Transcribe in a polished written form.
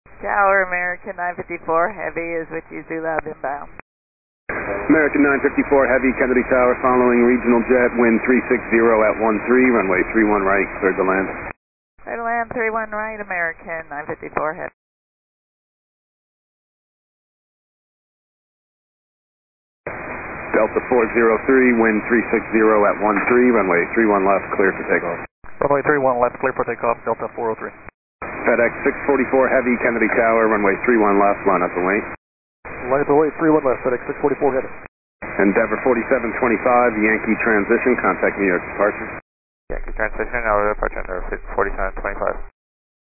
Tower, American 954 Heavy is with you, Zulab inbound. American 954 Heavy, Kennedy Tower, following regional jet, wind 360 at 13, runway 31 right, cleared to land. Clear to land 31 right, American 954 Heavy. Delta 403, wind 360 at 13, runway 31 left, clear for takeoff. Runway 31 left, clear for takeoff, Delta 403. FedEx 644 Heavy, Kennedy Tower, runway 31 left, line up and wait. Line up and wait, 31 left, FedEx 644 Heavy. Endeavor 4725, Yankee transition, contact New York departure. Yankee transition, I'll departure under 4725.